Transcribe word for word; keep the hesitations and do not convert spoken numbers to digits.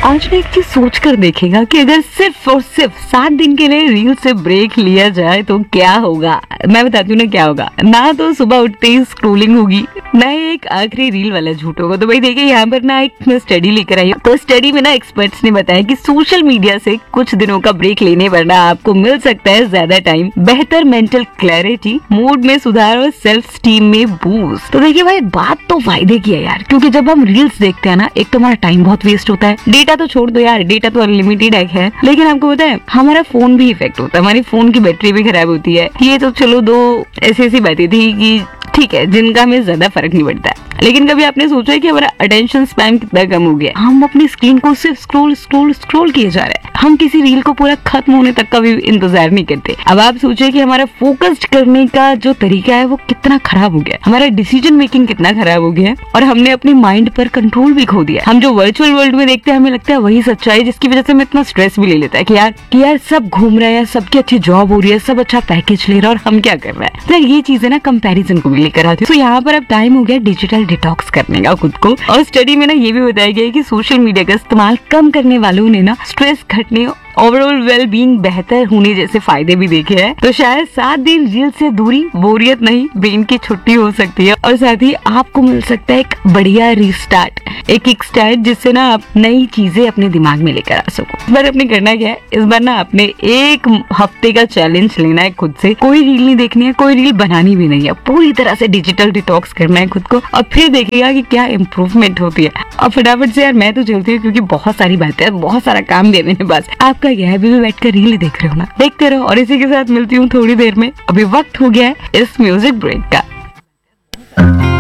आज ना एक चीज सोच कर देखेगा कि अगर सिर्फ और सिर्फ सात दिन के लिए रील से ब्रेक लिया जाए तो क्या होगा। मैं बताती हूँ ना क्या होगा। ना तो सुबह उठते ही स्क्रोलिंग होगी, ना ही एक आखिरी रील वाला झूठ होगा। तो भाई देखिए यहाँ पर ना एक स्टडी लेकर आई हूँ। तो स्टडी में ना एक्सपर्ट्स ने बताया कि सोशल मीडिया से कुछ दिनों का ब्रेक लेने पर ना आपको मिल सकता है ज्यादा टाइम, बेहतर मेंटल क्लैरिटी, मूड में सुधार और सेल्फ स्टीम में बूस्ट। तो देखिए भाई बात तो फायदे की है यार, क्योंकि जब हम रील्स देखते हैं ना, एक तो हमारा टाइम बहुत वेस्ट होता है। डेटा तो छोड़ दो यार, डेटा तो अनलिमिटेड है, लेकिन आपको पता है हमारा फोन भी इफेक्ट होता है, हमारी फोन की बैटरी भी खराब होती है। ये तो चलो दो ऐसी ऐसी बातें थी कि ठीक है, जिनका हमें ज्यादा फर्क नहीं पड़ता है। लेकिन कभी आपने सोचा है कि हमारा अटेंशन स्पैन कितना कम हो गया। हम अपनी स्क्रीन को सिर्फ स्क्रॉल स्क्रॉल स्क्रॉल किए जा रहे हैं, हम किसी रील को पूरा खत्म होने तक का भी इंतजार नहीं करते। अब आप सोचिए कि हमारा फोकस्ड करने का जो तरीका है वो कितना खराब हो गया, हमारा डिसीजन मेकिंग कितना खराब हो गया, और हमने अपने माइंड पर कंट्रोल भी खो दिया। हम जो वर्चुअल वर्ल्ड में देखते हैं हमें लगता है वही सच्चाई, जिसकी वजह से हमें इतना स्ट्रेस भी ले लेता है कि यार कि यार सब घूम रहे हैं, सबकी अच्छी जॉब हो रही है, सब अच्छा पैकेज ले रहा है और हम क्या कर रहे हैं। तो ये चीजें ना कंपैरिजन को भी लेकर आती है। तो यहाँ पर अब टाइम हो गया डिजिटल डिटॉक्स करने का खुद को। और स्टडी में ना ये भी बताया गया है कि सोशल मीडिया का इस्तेमाल कम करने वालों ने ना स्ट्रेस घटने, ओवरऑल वेल बीइंग बेहतर होने जैसे फायदे भी देखे हैं। तो शायद सात दिन रील से दूरी बोरियत नहीं, ब्रेन की छुट्टी हो सकती है, और साथ ही आपको मिल सकता है एक बढ़िया रीस्टार्ट, एक किक स्टार्ट, जिससे ना आप नई चीजें अपने दिमाग में लेकर आ सको। इस बार अपने करना क्या है, इस बार ना आपने एक हफ्ते का चैलेंज लेना है खुद से। कोई रील नहीं देखनी है, कोई रील बनानी भी नहीं है, पूरी तरह से डिजिटल डिटॉक्स करना है खुद को, और फिर देखिएगा कि क्या इम्प्रूवमेंट होती है। और फटाफट से यार मैं तो चलती हूँ, क्योंकि बहुत सारी बातें हैं, बहुत सारा काम भी है मेरे पास। आपका क्या है, अभी भी बैठ कर रील देख रहे हो ना, देखते रहो। और इसी के साथ मिलती हूँ थोड़ी देर में, अभी वक्त हो गया है इस म्यूजिक ब्रेक का।